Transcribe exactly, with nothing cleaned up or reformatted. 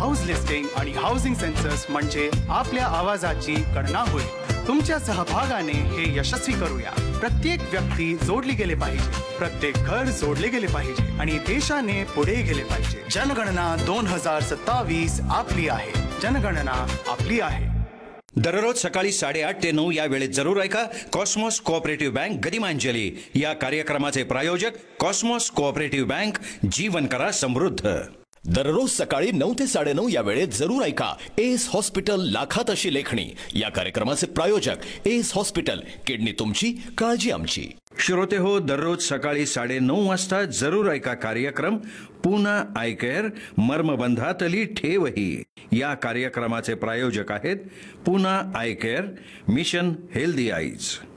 House listing आणि housing census म्हणजे आपल्या आवाजाची गणना होईल. तुमच्या सहभागाने हे यशस्वी करूया. प्रत्येक व्यक्ती जोडली गेले पाहिजे, प्रत्येक घर जोडले गेले पाहिजे आणि देशाने पुढे गेले पाहिजे. जनगणना दोन हजार सत्तावीस आपली आहे. जनगणना आपली आहे. दररोज सकाळी साडेआठ ते नऊ या वेळेत जरूर ऐका कॉस्मॉस कोऑपरेटिव्ह बँक गदिमांजली या कार्यक्रमाचे प्रायोजक कॉस्मॉस कोऑपरेटिव्ह बँक, जीवन करा समृद्ध. दररोज सकाळी नऊ ते साडेनऊ या वेळेत जरूर ऐका एस हॉस्पिटल लाखात अशी लेखणी या कार्यक्रमाचे प्रायोजक एस हॉस्पिटल, किडनी तुमची, काळजी आमची. श्रोते हो, दररोज सकाळी साडेनऊ वाजता जरूर ऐका कार्यक्रम पुन्हा आयकेअर मर्मबंधातली ठेवही या कार्यक्रमाचे प्रायोजक आहेत पुन्हा आयकेअर, मिशन हेल्दी आईज.